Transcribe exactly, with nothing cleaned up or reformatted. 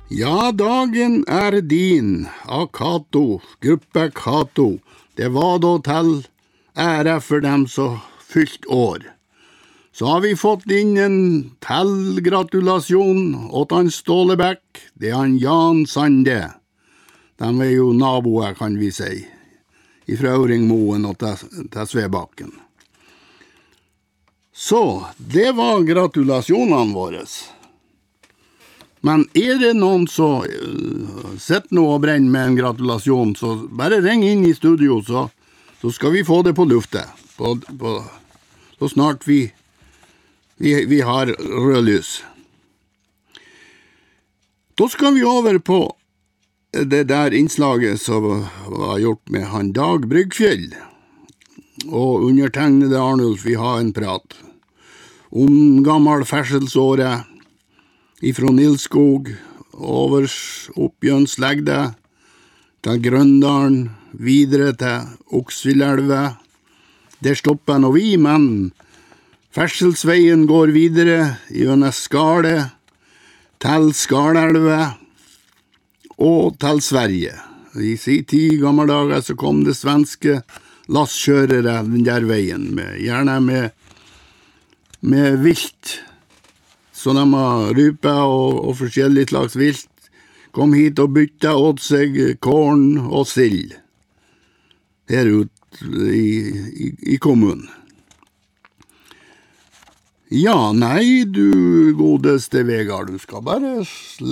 Ja, dagen er din, Akato, gruppe Kato. Det var da til ære for dem som fylt år. Så har vi fått inn en til gratulasjon åt han Ståle Bæk, det er han Jan Sande. De er jo naboer, kan vi si, ifra Auringmoen og til, til Svebakken. Så, det var gratulasjonene våre. Men er det noen som uh, sitter nå og brenner med en gratulasjon, så bare ring inn i studio, så, så skal vi få det på luftet. På, på, så snart vi, vi, vi har rødlys. Da skal vi over på det der innslaget som var gjort med han Dag Bryggfjell. Og undertegnede Arnulf, vi har en prat om gammel ferselsåre, ifra Nilskog, overs oppgjønslegde, til Grøndalen, videre til Oksvillelve. Der stopper nå vi, men ferselsveien går videre gjennom Skale, til Skalelve og til Sverige. I sin tid, gamle dager, så kom det svenske lastkjørere den der veien, med, gjerne med, med vilt. Så de har rype og, og forskjellig slags vilt, kom hit og bytta åt seg korn og sild her ut i, i, i kommunen. Ja, nei, du godeste Vegard, du skal bare